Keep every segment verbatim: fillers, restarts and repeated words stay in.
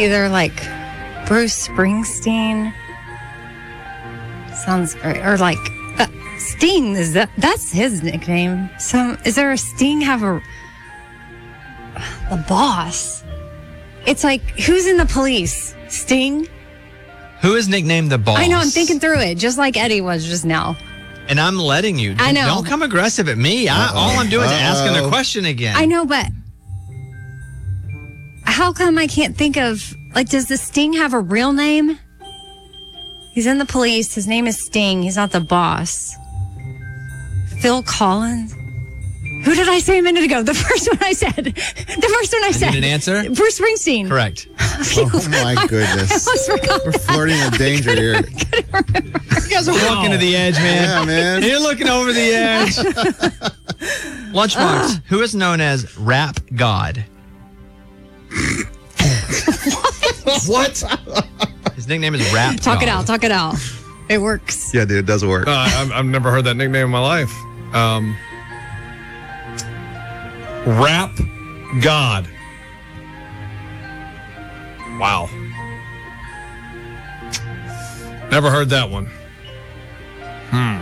either like Bruce Springsteen. Sounds right. Or like uh, Sting. Is that that's his nickname? Some is there a Sting have a the boss? It's like who's in the police? Sting? Who is nicknamed the boss? I know, I'm thinking through it, just like Eddie was just now. And I'm letting you. I know. Don't come aggressive at me. I, all I'm doing is asking the question again. I know, but how come I can't think of, like, does the Sting have a real name? He's in the police. His name is Sting. He's not the boss. Phil Collins? Who did I say a minute ago? The first one I said. The first one I, I said. Need an answer? Bruce Springsteen. Correct. Oh, my goodness. We're flirting with danger here. You guys are walking to the edge, man. Yeah, man. You're looking over the edge. Lunchbox, uh. who is known as Rap God? What? His nickname is Rap God. Talk it out. Talk it out. It works. Yeah, dude, it does work. Uh, I've, I've never heard that nickname in my life. Um, Rap God. Wow. Never heard that one. Hmm.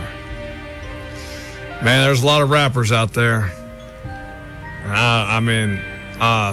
Man, there's a lot of rappers out there. Uh, I mean, uh,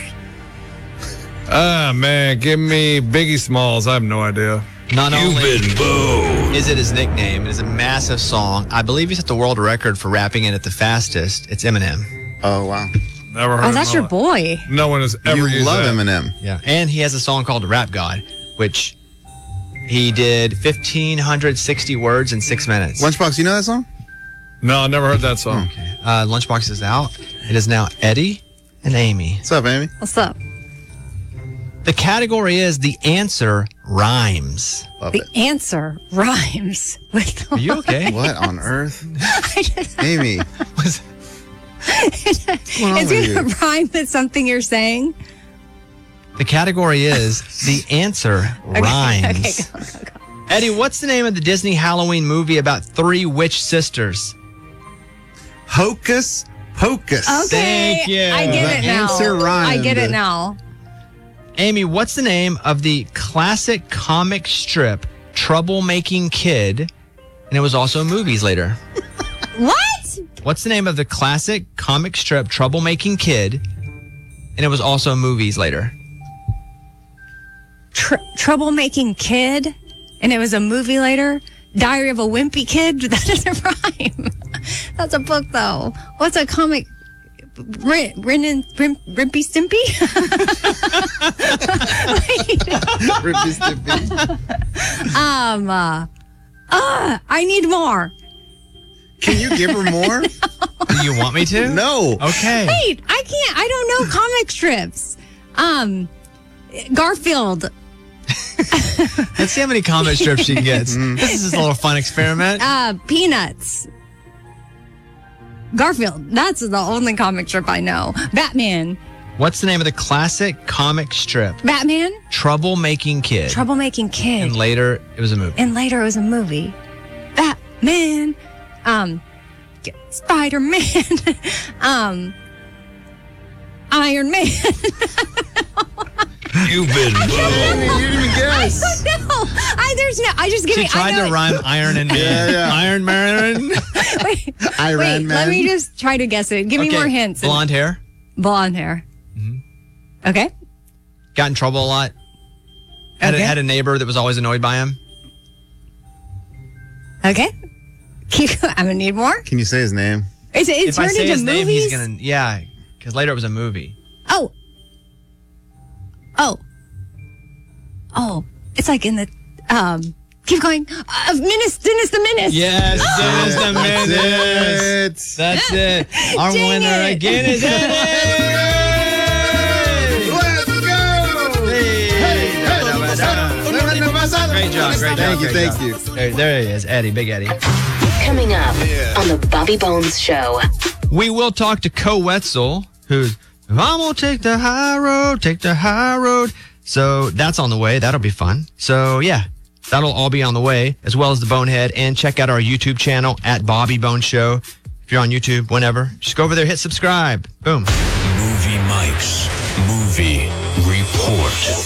ah, man, give me Biggie Smalls. I have no idea. Not only is it his nickname, it is a massive song. I believe he set the world record for rapping it at the fastest. It's Eminem. Oh, wow. Never heard Oh, of that's your boy. No one has ever You used love that. Eminem. Yeah, and he has a song called Rap God, which he did fifteen sixty words in six minutes. Lunchbox, you know that song? No, I never heard that song. Okay. Uh, Lunchbox is out. It is now Eddie and Amy. What's up, Amy? What's up? The category is the answer rhymes. Love The it. answer rhymes with. Are you okay? What on earth? I just, Amy. Was- it's on with going to rhyme with something you're saying. the category is the answer Okay, rhymes. okay, go, go, go. Eddie, what's the name of the Disney Halloween movie about three witch sisters? Hocus Pocus. Okay, Thank you. I get The it now. answer rhymed. I get it now. Amy, what's the name of the classic comic strip Troublemaking Kid? And it was also movies later. What? What's the name of the classic comic strip Troublemaking Kid? And it was also movies later. Tr- troublemaking kid, and it was a movie later. Diary of a Wimpy Kid. That doesn't rhyme. That's a book, though. What's a comic? Rin, Rin and Rim, Rimpy Stimpy? Rippy Stimpy. um, uh, uh, I need more. Can you give her more? Do you want me to? No. Okay. Wait, I can't. I don't know comic strips. Um, Garfield. Let's see how many comic strips she gets. This is just a little fun experiment. Uh, Peanuts. Garfield. That's the only comic strip I know. Batman. What's the name of the classic comic strip? Batman. Troublemaking Kid. Troublemaking Kid. And later, it was a movie. And later it was a movie. Batman. Um, Spider-Man. um, Iron Man. You've been You didn't even guess. No, I there's no. I just give She me. tried I know to it. rhyme Iron and Man. Yeah, yeah. Iron Man. Wait, Iron wait, Man. let me just try to guess it. Give me Okay, more hints. Blonde hair. Blonde hair. Okay. Got in trouble a lot. Had, Okay. a, had a neighbor that was always annoyed by him. Okay. Keep. I'm gonna need more. Can you say his name? Is it? It If I turned say into his movies. name, he's gonna yeah. Because later it was a movie. Oh. Oh. Oh. It's like in the. Um. Keep going. Uh, Menace. Dennis the Menace. Yes, Dennis the Menace. That's it. That's it. Our Dang winner it. again is Eddie. Let's go. Great job, great job. Thank you, great thank job. you. There, there he is, Eddie, Big Eddie. Coming up on the Bobby Bones Show. We will talk to Co Wetzel, who's, I'm gonna take the high road, take the high road. So that's on the way. That'll be fun. So yeah, that'll all be on the way, as well as the Bonehead. And check out our YouTube channel at Bobby Bones Show. If you're on YouTube, whenever, just go over there, hit subscribe. Boom. Movie Mike's Movie Report.